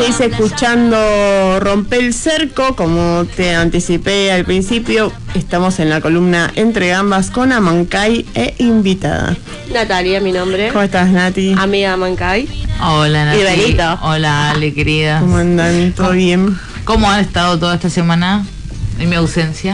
seguís escuchando Rompe el Cerco, como te anticipé al principio. Estamos en la columna Entre Gambas con Amancay e invitada. Natalia, mi nombre. ¿Cómo estás, Nati? Amiga Amancay. Hola, Nati. Y Benito. Hola, Ale, querida. ¿Cómo andan? ¿Todo bien? ¿Cómo han estado toda esta semana en mi ausencia?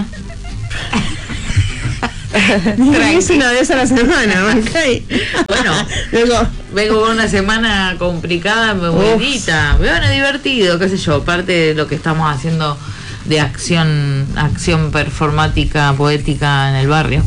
Es una vez a la semana, Amancay. Bueno, vengo con una semana complicada, muy bonita. Bueno, divertido, qué sé yo, parte de lo que estamos haciendo de acción performática, poética en el barrio.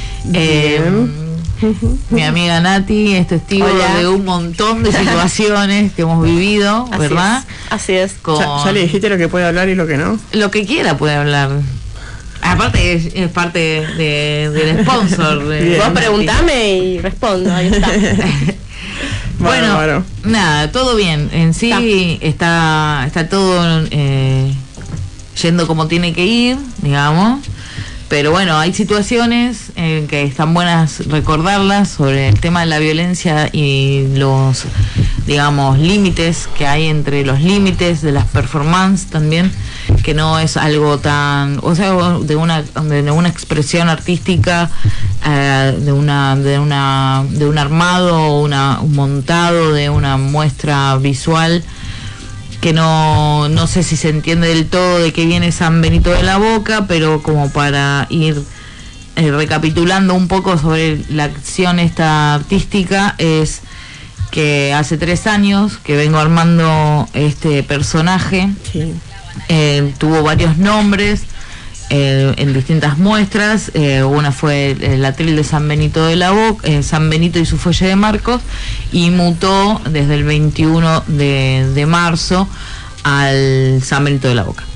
Mi amiga Nati es testigo de un montón de situaciones que hemos vivido, ¿verdad? Así es. ¿Ya le dijiste lo que puede hablar y lo que no? Lo que quiera puede hablar. Aparte es parte del sponsor. Vos preguntame y respondo, ahí está. Bueno, nada, todo bien. En sí está todo yendo como tiene que ir, digamos. Pero bueno, hay situaciones que están buenas recordarlas sobre el tema de la violencia y los, digamos, límites que hay entre los límites de las performances también, que no es algo tan, o sea, de una expresión artística, de un armado, un montado de una muestra visual, que no sé si se entiende del todo de qué viene San Benito de la Boca, pero como para ir recapitulando un poco sobre la acción esta artística, es que hace 3 años que vengo armando este personaje. Sí. Tuvo varios nombres en distintas muestras. Una fue el atril de San Benito de la Boca, San Benito y su fuelle de Marcos, y mutó desde el 21 de marzo al San Benito de la Boca.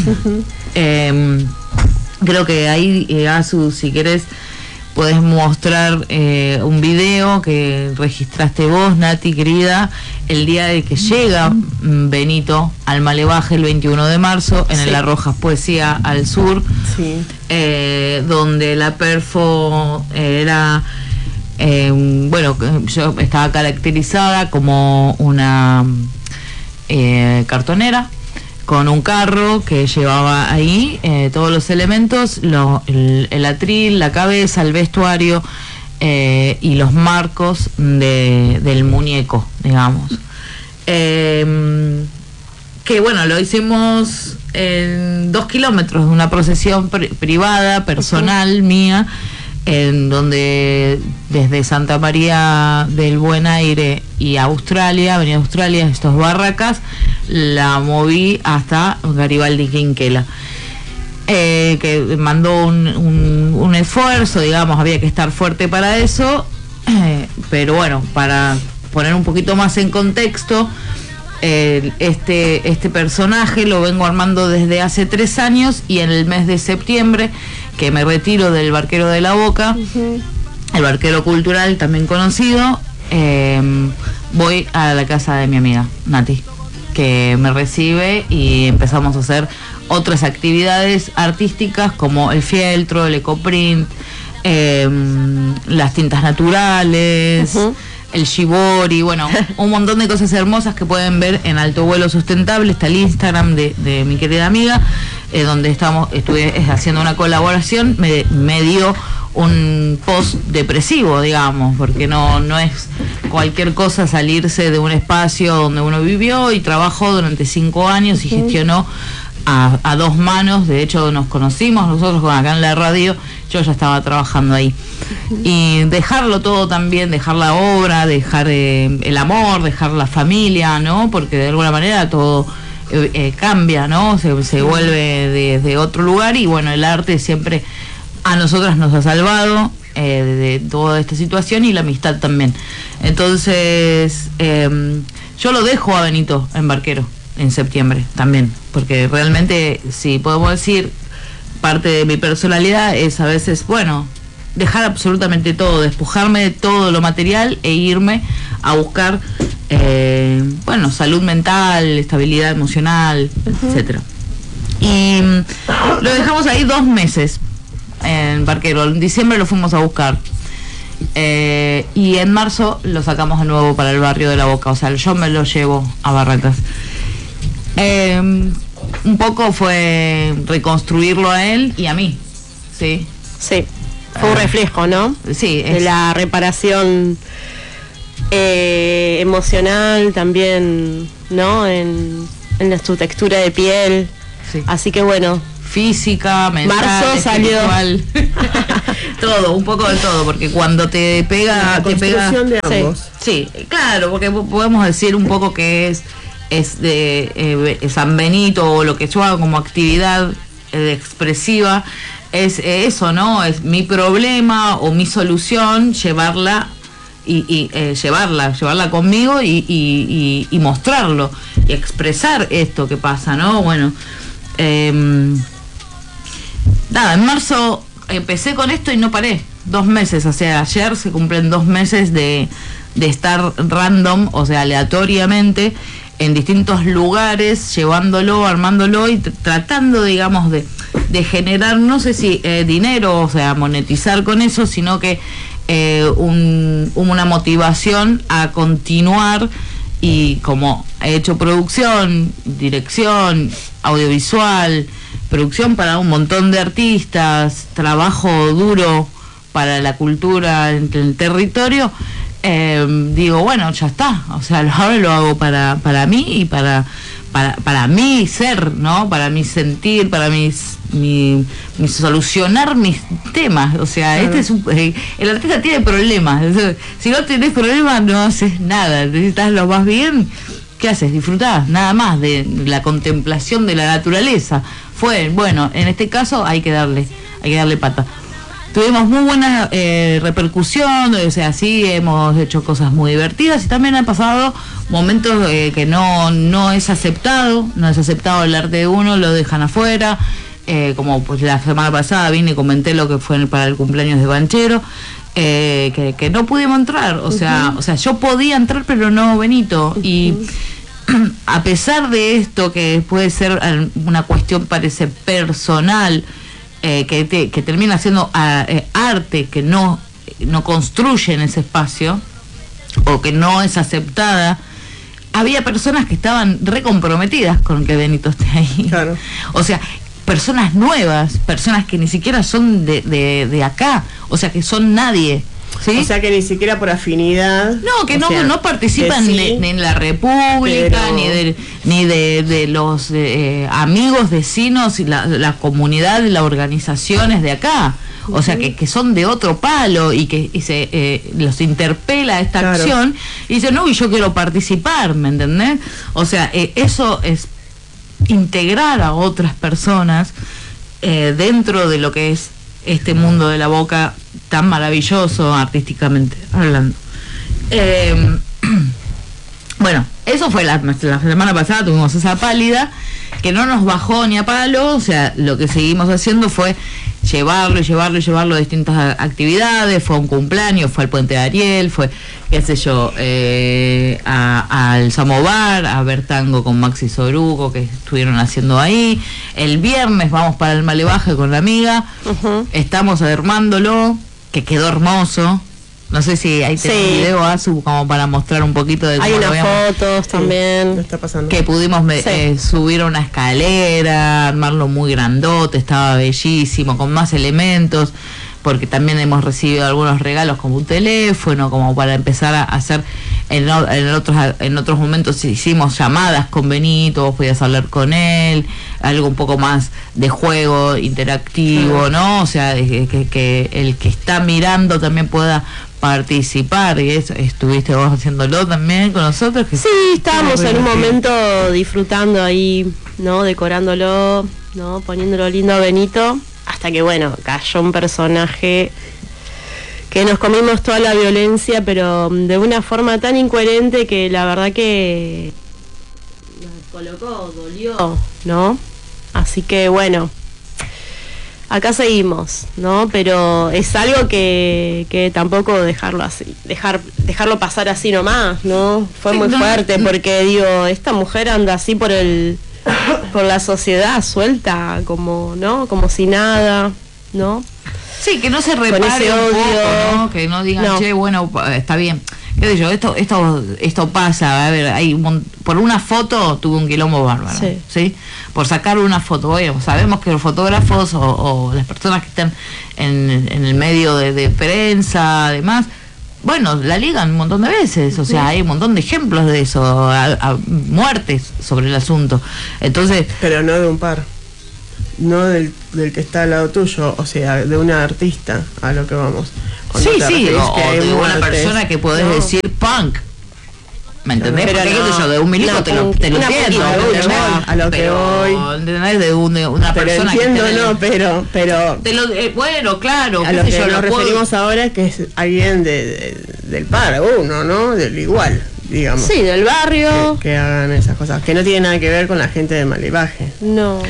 Creo que ahí, Azu, si querés, podés mostrar un video que registraste vos, Nati, querida, el día de que llega Benito al Malevaje el 21 de marzo, en el Arrojas Poesía al Sur, donde la perfo era, yo estaba caracterizada como una cartonera, con un carro que llevaba ahí todos los elementos, el atril, la cabeza, el vestuario y los marcos del muñeco, digamos. Que bueno, lo hicimos en 2 kilómetros de una procesión privada, personal, mía, en donde desde Santa María del Buen Aire y Australia, Avenida Australia, estos Barracas, la moví hasta Garibaldi Quinquela, que mandó un esfuerzo, digamos, había que estar fuerte para eso, pero bueno, para poner un poquito más en contexto, este personaje lo vengo armando desde hace 3 años, y en el mes de septiembre, que me retiro del Barquero de la Boca, el barquero cultural también conocido, voy a la casa de mi amiga Nati, que me recibe, y empezamos a hacer otras actividades artísticas como el fieltro, el ecoprint, las tintas naturales, el shibori, bueno, un montón de cosas hermosas que pueden ver en Alto Vuelo Sustentable. Está el Instagram de mi querida amiga, donde estuve haciendo una colaboración. Me dio un post depresivo, digamos, porque no es cualquier cosa salirse de un espacio donde uno vivió y trabajó durante 5 años y gestionó a 2 manos. De hecho, nos conocimos nosotros acá en la radio, yo ya estaba trabajando ahí. Y dejarlo todo también, dejar la obra, dejar el amor, dejar la familia, ¿no? Porque de alguna manera todo cambia, ¿no? Se vuelve de otro lugar, y bueno, el arte siempre a nosotras nos ha salvado de toda esta situación, y la amistad también. Entonces, yo lo dejo a Benito en Barquero en septiembre también, porque realmente, si podemos decir, parte de mi personalidad es a veces, bueno, dejar absolutamente todo, despojarme de todo lo material e irme a buscar salud mental, estabilidad emocional, etcétera. Y lo dejamos ahí 2 meses en Barquero. En diciembre lo fuimos a buscar, y en marzo lo sacamos de nuevo para el barrio de la Boca. O sea, yo me lo llevo a Barracas. Un poco fue reconstruirlo a él y a mí, sí. Sí, fue un reflejo, ¿no? Sí, de la reparación emocional también, ¿no? En su textura de piel. Sí. Así que bueno. Física, mental, marzo salió. Todo, un poco de todo, porque cuando te pega, la te pega. de ambos. Sí, claro, porque podemos decir un poco que es de San Benito o lo que yo hago como actividad expresiva, es eso, ¿no? Es mi problema o mi solución, llevarla y llevarla conmigo y mostrarlo y expresar esto que pasa, ¿no? Bueno, nada, en marzo empecé con esto y no paré. 2 meses, o sea, ayer se cumplen 2 meses de estar random, o sea, aleatoriamente, en distintos lugares, llevándolo, armándolo y tratando, digamos, de generar, no sé si dinero, o sea, monetizar con eso, sino que una motivación a continuar. Y como he hecho producción, dirección, audiovisual, producción para un montón de artistas, trabajo duro para la cultura en el territorio, digo, bueno, ya está, o sea, ahora lo hago para mí y para mí ser, ¿no? Para mí sentir, para solucionar mis temas, o sea, claro. El artista tiene problemas, si no tenés problemas no haces nada, necesitas lo más bien, ¿qué haces? Disfrutás, nada más de la contemplación de la naturaleza. Bueno, en este caso hay que darle pata. Tuvimos muy buena repercusión, o sea, sí, hemos hecho cosas muy divertidas y también han pasado momentos que no es aceptado el arte de uno, lo dejan afuera, como pues la semana pasada vine y comenté lo que fue para el cumpleaños de Banchero, que no pudimos entrar, o sea, yo podía entrar pero no Benito, y a pesar de esto que puede ser una cuestión parece personal, que termina siendo arte que no construye en ese espacio o que no es aceptada, había personas que estaban recomprometidas con que Benito esté ahí. Claro. O sea, personas nuevas, personas que ni siquiera son de acá, o sea, que son nadie. ¿Sí? O sea que ni siquiera por afinidad. No, que no participan ni en la República, pero... ni de los amigos, vecinos y la comunidad, las organizaciones de acá. O sea que son de otro palo y que los interpela esta claro. acción y dicen, no, y yo quiero participar, ¿me entendés? O sea, eso es integrar a otras personas dentro de lo que es este mundo de la boca tan maravilloso artísticamente hablando. Bueno, eso fue la semana pasada, tuvimos esa pálida que no nos bajó ni a palo, o sea, lo que seguimos haciendo fue llevarlo a distintas actividades, fue a un cumpleaños, fue al Puente de Ariel, fue, qué sé yo, al Samovar, a ver tango con Maxi Soruco, que estuvieron haciendo ahí. El viernes vamos para el Malevaje con la amiga, estamos armándolo, que quedó hermoso. No sé si ahí tenés un video, Azu, como para mostrar un poquito de cómo hay unas fotos también. Está pasando. Que pudimos subir una escalera, armarlo muy grandote, estaba bellísimo, con más elementos, porque también hemos recibido algunos regalos como un teléfono, como para empezar a hacer. En otros momentos hicimos llamadas con Benito, vos podías hablar con él, algo un poco más de juego interactivo, ¿no? O sea, que el que está mirando también pueda participar, y eso estuviste vos haciéndolo también con nosotros. Sí, estábamos en un momento disfrutando ahí, ¿no? Decorándolo, ¿no? Poniéndolo lindo a Benito, hasta que bueno, cayó un personaje que nos comimos toda la violencia, pero de una forma tan incoherente que la verdad que nos colocó, dolió, ¿no? Así que bueno, acá seguimos, ¿no? Pero es algo que tampoco dejarlo así, dejarlo pasar así nomás, ¿no? Fue muy fuerte, porque digo, esta mujer anda así por la sociedad suelta, como, ¿no? Como si nada, ¿no? Sí, que no se repare un poco, ¿no? Que no digan, che, bueno, está bien, qué sé yo, esto pasa, a ver, por una foto tuve un quilombo bárbaro, ¿sí? Por sacar una foto, bueno, sabemos que los fotógrafos o las personas que están en el medio de prensa, además, bueno, la ligan un montón de veces, o sea, hay un montón de ejemplos de eso, a muertes sobre el asunto. Entonces, pero no de un par, no del que está al lado tuyo, o sea, de una artista, a lo que vamos. Sí, o de una persona que podés decir punk. ¿Me entendés? Pero porque yo de un milico te lo entiendo. A lo que voy. ¿Entendés? De una persona entiendo, que pero bueno, claro. A lo que nos referimos ahora es que es alguien del par, uno, ¿no? Del igual, digamos. Sí, del barrio. Que hagan esas cosas, que no tiene nada que ver con la gente de Malivaje. No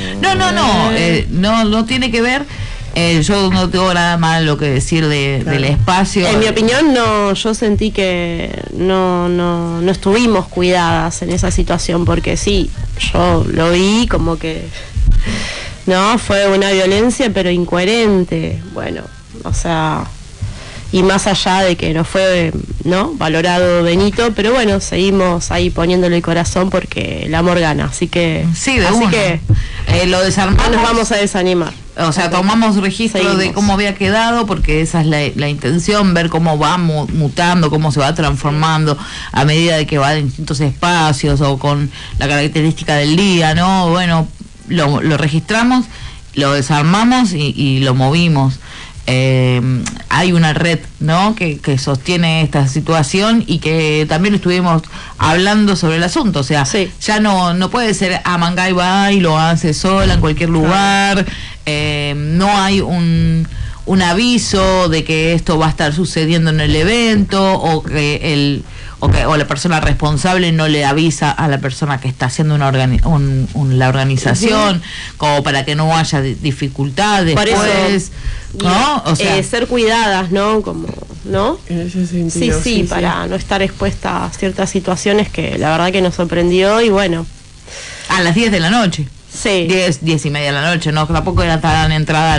tiene que ver. Yo no tengo nada malo que decir del espacio. En mi opinión, no, yo sentí que no estuvimos cuidadas en esa situación, porque sí, yo lo vi como que no, fue una violencia pero incoherente, bueno, o sea, y más allá de que no fue valorado Benito, pero bueno, seguimos ahí poniéndole el corazón porque el amor gana, así que lo desarmamos, no nos vamos a desanimar. O sea, tomamos registro de cómo había quedado, porque esa es la intención, ver cómo va mutando, cómo se va transformando a medida de que va en distintos espacios o con la característica del día, ¿no? Bueno, lo registramos, lo desarmamos y lo movimos. Hay una red, ¿no? que sostiene esta situación y que también estuvimos hablando sobre el asunto, o sea, ya no puede ser Mangay va y lo hace sola en cualquier lugar, no hay un aviso de que esto va a estar sucediendo en el evento o que la persona responsable no le avisa a la persona que está haciendo la organización, como para que no haya dificultades después, ¿no? O sea, ser cuidadas, ¿no? Como, ¿no? En ese sentido, sí, para no estar expuesta a ciertas situaciones que la verdad que nos sorprendió y bueno. A las 10 de la noche. Sí. 10 y media de la noche, no, tampoco era tan entrada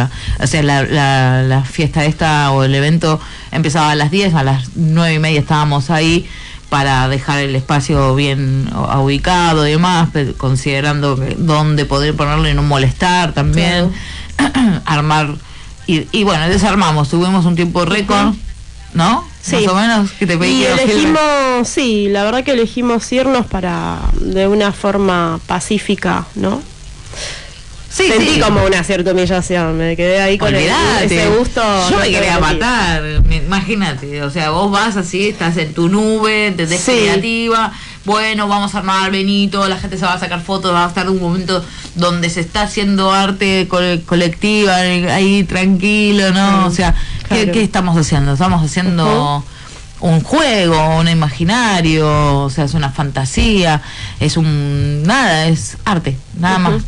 la fiesta esta o el evento empezaba a las 10, a las 9 y media estábamos ahí para dejar el espacio bien ubicado y demás, considerando dónde poder ponerlo y no molestar también, armar y bueno, desarmamos, tuvimos un tiempo récord, ¿no? Sí. Más o menos, que te pedí. Y elegimos, sí, la verdad que elegimos irnos de una forma pacífica, ¿no? Sí, Sentí como una cierta humillación, me quedé ahí con ese gusto. Yo me quería matar, imagínate, o sea, vos vas así, estás en tu nube, entendés, creativa, bueno, vamos a armar Benito, la gente se va a sacar fotos, va a estar un momento donde se está haciendo arte colectiva, ahí tranquilo, ¿no? O sea, ¿qué estamos haciendo? Estamos haciendo un juego, un imaginario, o sea, es una fantasía, es es arte, nada más.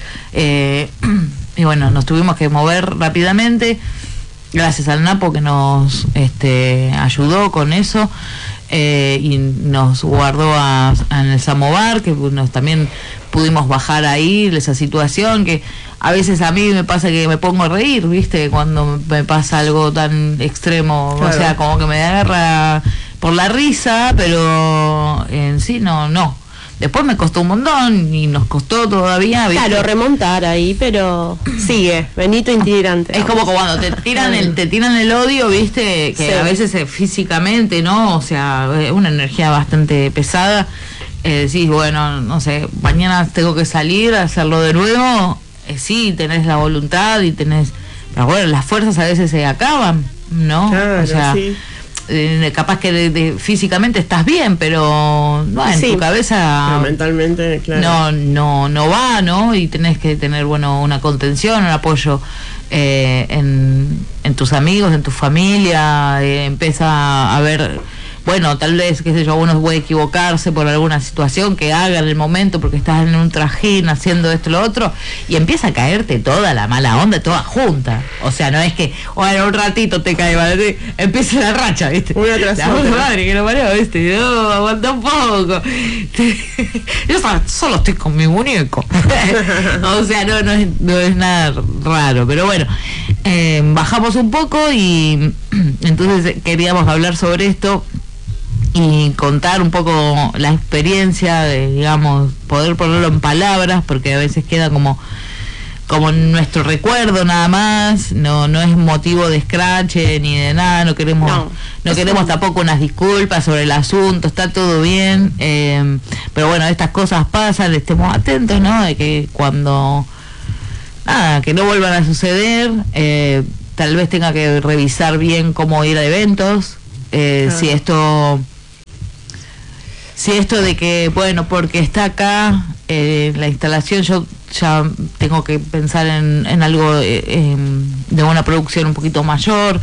Y bueno, nos tuvimos que mover rápidamente, gracias al Napo que nos ayudó con eso, y nos guardó en el Samovar, que también pudimos bajar ahí esa situación, que a veces a mí me pasa que me pongo a reír, ¿viste? Cuando me pasa algo tan extremo, claro. O sea, como que me agarra por la risa, pero en sí no. Después me costó un montón y nos costó todavía, ¿viste? Claro, remontar ahí, pero sigue, Benito itinerante. Es como cuando te tiran el odio, ¿viste? Que a veces físicamente, ¿no? O sea, es una energía bastante pesada. Decís, bueno, no sé, mañana tengo que salir a hacerlo de nuevo. Sí, tenés la voluntad y tenés... Pero bueno, las fuerzas a veces se acaban, ¿no? Claro, o sea, sí. Capaz que físicamente estás bien, pero no, en tu cabeza... Pero mentalmente, claro. No va, ¿no? Y tenés que tener, bueno, una contención, un apoyo en tus amigos, en tu familia. Empieza a ver... Bueno, tal vez, qué sé yo, uno puede equivocarse por alguna situación que haga en el momento porque estás en un trajín haciendo esto lo otro y empieza a caerte toda la mala onda, toda junta. O sea, no es que, bueno, un ratito te cae, ¿vale? Empieza la racha, ¿viste? Una tras otra. Madre, que lo parió, ¿viste? No, aguanta un poco. Yo solo estoy con mi muñeco. O sea, no es nada raro, pero bueno, bajamos un poco y entonces queríamos hablar sobre esto. y contar un poco la experiencia, de, digamos, poder ponerlo en palabras, porque a veces queda como en nuestro recuerdo nada más, no es motivo de escrache ni de nada, no queremos tampoco unas disculpas sobre el asunto, está todo bien, pero bueno, estas cosas pasan, estemos atentos, ¿no? De que cuando que no vuelvan a suceder, tal vez tenga que revisar bien cómo ir a eventos, si esto de que, bueno, porque está acá la instalación, yo ya tengo que pensar en algo de una producción un poquito mayor,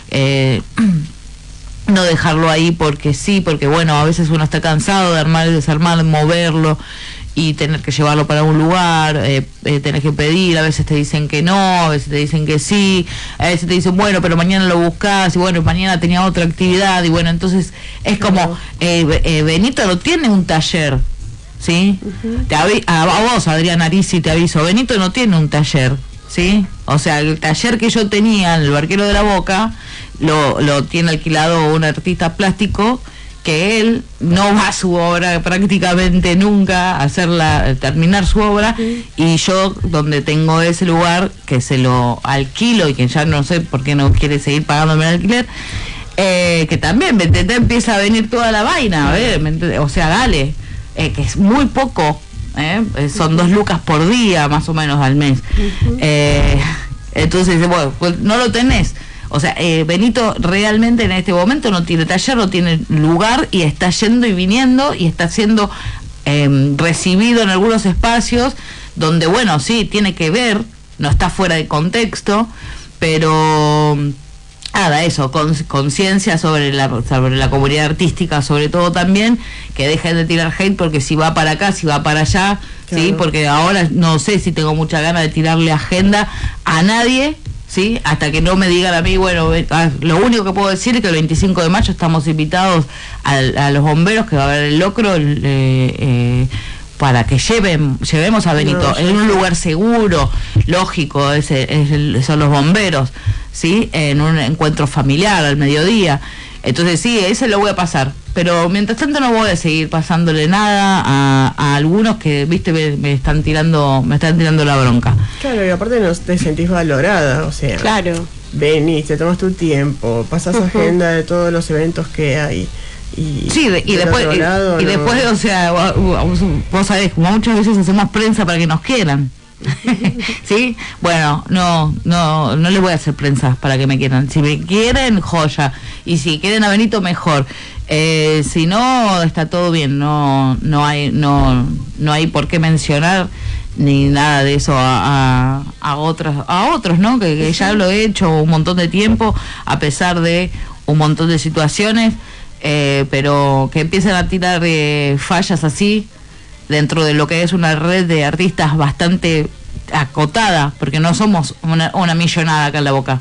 no dejarlo ahí porque sí, porque bueno, a veces uno está cansado de armar y desarmar, moverlo y tener que llevarlo para un lugar, tener que pedir, a veces te dicen que no, a veces te dicen que sí, a veces te dicen, bueno, pero mañana lo buscás, y bueno, mañana tenía otra actividad, y bueno, entonces es como, Benito no tiene un taller, ¿sí? A vos, Adrián Arisi, te aviso, Benito no tiene un taller, ¿sí? O sea, el taller que yo tenía en el Barquero de la Boca, lo tiene alquilado un artista plástico, que él no va a su obra prácticamente nunca a terminar su obra, y yo donde tengo ese lugar que se lo alquilo y que ya no sé por qué no quiere seguir pagándome el alquiler, que también te empieza a venir toda la vaina, a ver, o sea, dale, que es muy poco, son 2 lucas por día más o menos al mes, entonces bueno, pues no lo tenés. O sea, Benito realmente en este momento no tiene taller, no tiene lugar, y está yendo y viniendo y está siendo recibido en algunos espacios donde, bueno, sí, tiene que ver, no está fuera de contexto, pero nada, eso, conciencia sobre la comunidad artística, sobre todo también, que dejen de tirar hate, porque si va para acá, si va para allá, claro. Sí, porque ahora no sé si tengo mucha ganas de tirarle agenda a nadie, ¿sí? Hasta que no me digan a mí, bueno, lo único que puedo decir es que el 25 de mayo estamos invitados a los bomberos, que va a haber el locro, para que llevemos a Benito en un lugar seguro, lógico, son los bomberos, ¿sí? En un encuentro familiar al mediodía. Entonces sí, ese lo voy a pasar, pero mientras tanto no voy a seguir pasándole nada a algunos que, viste, me están tirando la bronca. Claro, y aparte no te sentís valorada, o sea, claro, venís, te tomas tu tiempo, pasas agenda de todos los eventos que hay. Sí, y después, o sea, vos sabés, como muchas veces hacemos prensa para que nos quieran. ¿Sí? Bueno, no les voy a hacer prensa para que me quieran. Si me quieren, joya. Y si quieren a Benito, mejor. Si no, está todo bien. No hay por qué mencionar ni nada de eso a otros, ¿no? Que ya lo he hecho un montón de tiempo, a pesar de un montón de situaciones, pero que empiecen a tirar fallas así dentro de lo que es una red de artistas bastante acotada, porque no somos una millonada acá en La Boca.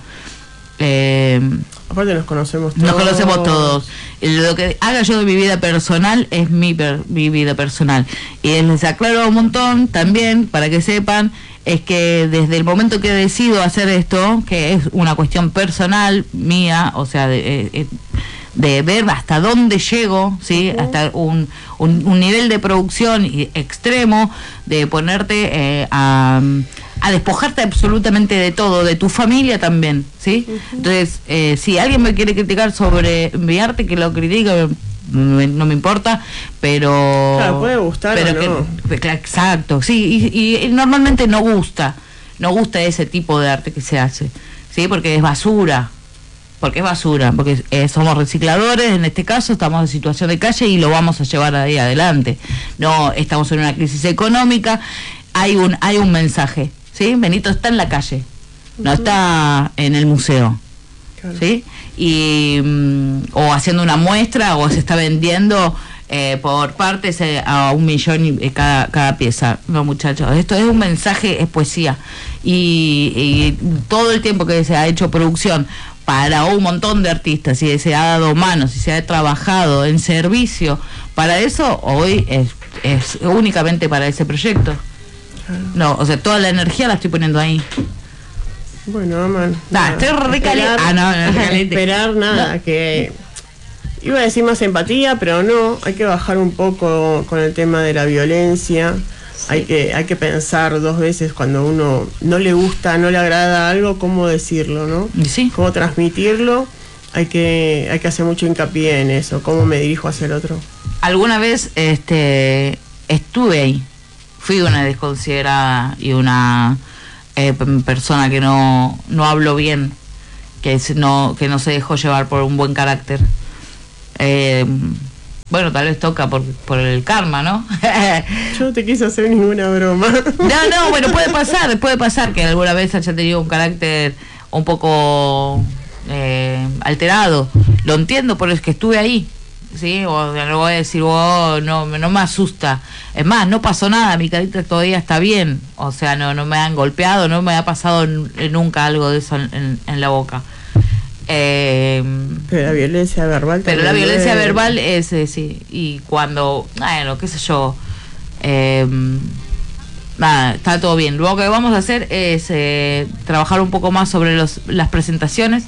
Aparte nos conocemos todos. Nos conocemos todos. Lo que haga yo de mi vida personal es mi vida personal. Y les aclaro un montón también, para que sepan, es que desde el momento que decido hacer esto, que es una cuestión personal mía, o sea, de ver hasta dónde llego, ¿sí? Hasta un nivel de producción extremo, de ponerte a despojarte absolutamente de todo, de tu familia también, ¿sí? Entonces, si alguien me quiere criticar sobre mi arte, que lo critique, no me importa, pero... Claro, puede gustar o no. Exacto, sí, y normalmente no gusta ese tipo de arte que se hace, ¿sí? Porque es basura, porque somos recicladores, en este caso estamos en situación de calle y lo vamos a llevar ahí adelante. No estamos en una crisis económica, hay un mensaje, ¿sí? Benito está en la calle, no está en el museo, claro. ¿Sí? Y o haciendo una muestra, o se está vendiendo por partes a 1 millón cada pieza. No, muchachos, esto es un mensaje, es poesía, y todo el tiempo que se ha hecho producción para un montón de artistas, y se ha dado manos y se ha trabajado en servicio para eso, hoy es únicamente para ese proyecto. No, o sea, toda la energía la estoy poniendo ahí. Bueno, man. Estoy recaliente. Esperar nada, que iba a decir más empatía, pero no, hay que bajar un poco con el tema de la violencia. Sí. Hay que pensar 2 veces cuando uno no le gusta, no le agrada algo, cómo decirlo, ¿no? Sí. Cómo transmitirlo. Hay que hacer mucho hincapié en eso, cómo me dirijo hacia el otro. Alguna vez estuve ahí, fui una desconsiderada y una persona que no habló bien, que no se dejó llevar por un buen carácter. Bueno, tal vez toca por el karma, ¿no? Yo no te quise hacer ninguna broma. No, bueno, puede pasar que alguna vez haya tenido un carácter un poco alterado. Lo entiendo, pero es que estuve ahí, ¿sí? O no voy a decir, no me asusta. Es más, no pasó nada, mi carácter todavía está bien. O sea, no me han golpeado, no me ha pasado nunca algo de eso en la boca. Pero la violencia verbal pero la violencia verbal es sí, y cuando qué sé yo, nada, está todo bien. Luego que vamos a hacer es trabajar un poco más sobre las presentaciones,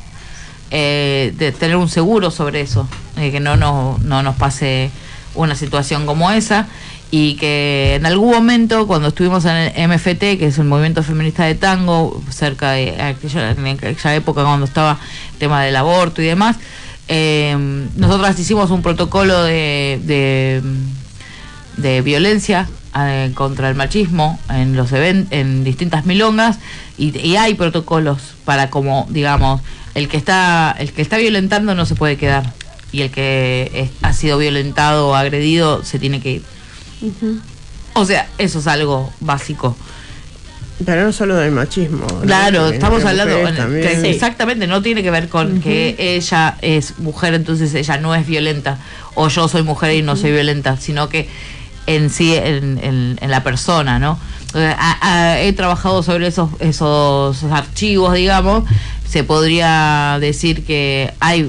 de tener un seguro sobre eso, que no nos pase una situación como esa, y que en algún momento, cuando estuvimos en el MFT, que es el Movimiento Feminista de Tango, cerca de en aquella época cuando estaba el tema del aborto y demás, nosotras hicimos un protocolo de violencia contra el machismo en los en distintas milongas, y hay protocolos para, como digamos, el que está violentando no se puede quedar, y el que ha sido violentado o agredido se tiene que ir. Uh-huh. O sea, eso es algo básico. Pero no solo del machismo, ¿no? Claro, estamos hablando que sí. Exactamente, no tiene que ver con que ella es mujer, entonces ella no es violenta, o yo soy mujer y no soy violenta, sino que en sí, en la persona, ¿no? He trabajado sobre esos archivos, digamos. Se podría decir que hay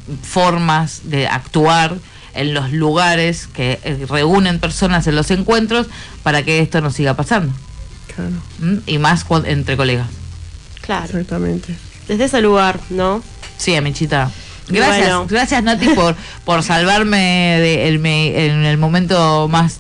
formas de actuar en los lugares que reúnen personas en los encuentros para que esto no siga pasando. Claro. Y más entre colegas. Claro. Exactamente. Desde ese lugar, ¿no? Sí, Amichita. Gracias Nati por salvarme en el momento más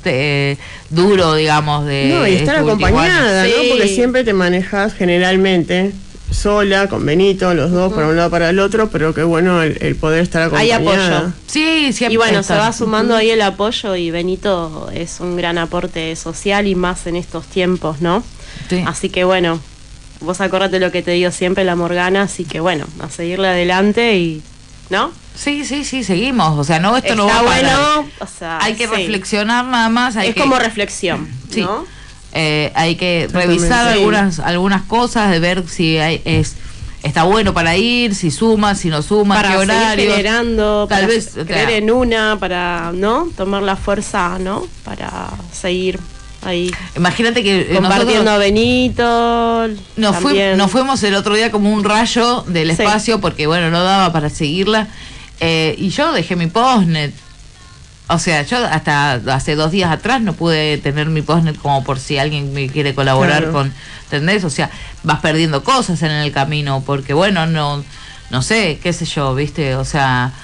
duro, digamos, de... No, y estar acompañada, sí. ¿no? Porque siempre te manejas generalmente sola, con Benito, los dos para un lado para el otro, pero qué bueno el poder estar acompañada. Hay apoyo. Sí, siempre. Y bueno, se va sumando ahí el apoyo, y Benito es un gran aporte social, y más en estos tiempos, ¿no? Sí. Así que bueno, vos acordate lo que te digo siempre, la Morgana, así que bueno, a seguirle adelante y... ¿no? Sí, seguimos. O sea, no, esto está no va a parar. bueno, o sea, hay que reflexionar nada más. Es como reflexión, sí. ¿no? Hay que revisar algunas cosas, de ver si está bueno para ir, si suma, si no suma, para qué horario. Generando, tal vez creer en una, para, ¿no? Tomar la fuerza, ¿no? Para seguir ahí. Imagínate que compartiendo a Benito. Nos fuimos el otro día como un rayo del espacio, porque bueno, no daba para seguirla, y yo dejé mi postnet. O sea, yo hasta hace 2 días atrás no pude tener mi postnet, como por si alguien me quiere colaborar con, ¿entendés? O sea, vas perdiendo cosas en el camino, porque bueno, no sé, qué sé yo, ¿viste? O sea,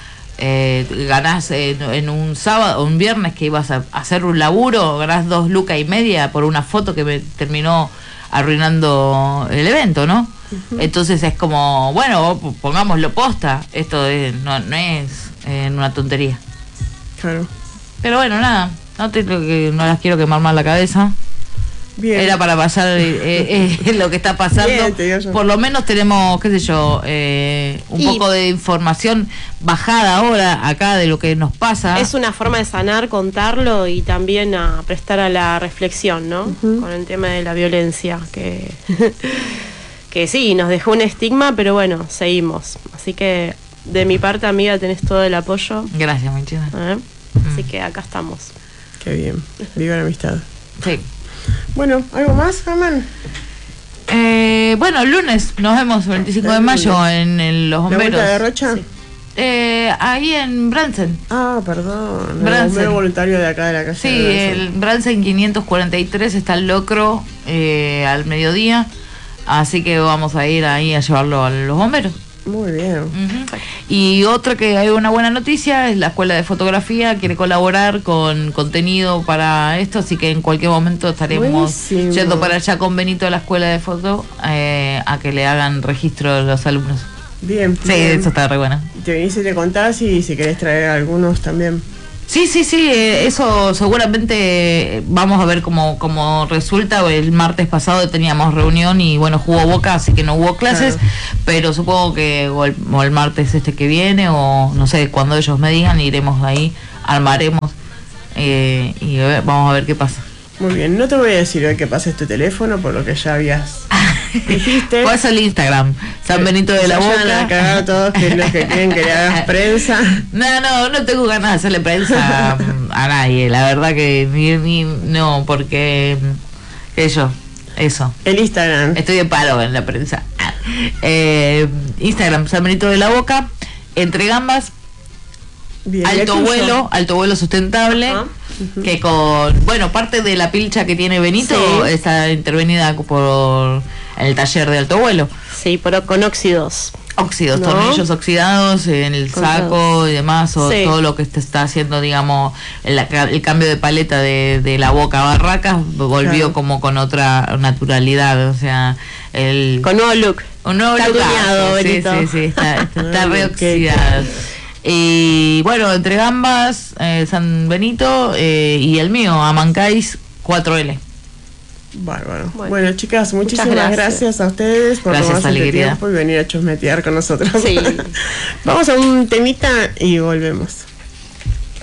ganás en un sábado o un viernes que ibas a hacer un laburo, ganás 2,5 lucas por una foto que me terminó arruinando el evento, ¿no? Uh-huh. Entonces es como, bueno, pongámoslo posta, esto no es una tontería. Claro. Pero bueno, nada, no las quiero quemar más la cabeza. Bien. Era para pasar lo que está pasando. Bien, por lo menos tenemos, qué sé yo, un poco de información bajada ahora acá de lo que nos pasa. Es una forma de sanar, contarlo, y también a prestar a la reflexión, ¿no? Uh-huh. Con el tema de la violencia, que sí, nos dejó un estigma, pero bueno, seguimos. Así que de mi parte, amiga, tenés todo el apoyo. Gracias, Michina. Así que acá estamos. Qué bien. Viva la amistad. Sí. Bueno, ¿algo más, Germán? Bueno, el lunes nos vemos, el 25 de mayo, en Los Bomberos. ¿La vuelta de Rocha? Sí. Ahí en Bransen. Ah, perdón. El bombero voluntario de acá de la calle. Sí, el Bransen 543 está el locro al mediodía. Así que vamos a ir ahí a llevarlo a los bomberos. Muy bien. Y otra que hay una buena noticia es la Escuela de Fotografía, quiere colaborar con contenido para esto, así que en cualquier momento estaremos Buenísimo. yendo para allá con Benito a la Escuela de Foto a que le hagan registro a los alumnos. Bien. Sí, bien. eso está re bueno. Te venís y te contás y si querés traer algunos también. Sí, eso seguramente vamos a ver cómo resulta. El martes pasado teníamos reunión y bueno, jugó Boca, así que no hubo clases, Claro. pero supongo que o el martes que viene o no sé, cuando ellos me digan, iremos ahí, armaremos y vamos a ver qué pasa. Muy bien, no te voy a decir hoy que pases tu teléfono por lo que ya habías dijiste. Pues el Instagram, San Benito de la Se vayan a Boca. cagar todos que los que quieren que le hagas prensa. No tengo ganas de hacerle prensa a nadie, la verdad que no, porque eso. El Instagram. Estoy de palo en la prensa. Instagram, San Benito de la Boca, entre gambas, Bien, alto vuelo sustentable. Ajá. Que con, bueno, parte de la pilcha que tiene Benito Sí. está intervenida por el taller de alto vuelo. Sí, pero con óxidos. Óxidos, ¿No? tornillos oxidados en el Con saco todo. y demás, o Sí. todo lo que está haciendo, digamos, el cambio de paleta de la Boca a Barracas volvió Claro. como con otra naturalidad, o sea, Con nuevo look. un nuevo Está lugar. tuneado, Sí, Benito. sí, está Ay, reoxidado. Y bueno, entre gambas, San Benito y el mío, Amancáis 4L. Bárbaro. Bueno. Bueno, chicas, muchísimas gracias. gracias a ustedes por Gracias, tomarse Ale, este querida. tiempo y venir a chusmetear con nosotros. Sí. Vamos a un temita y volvemos.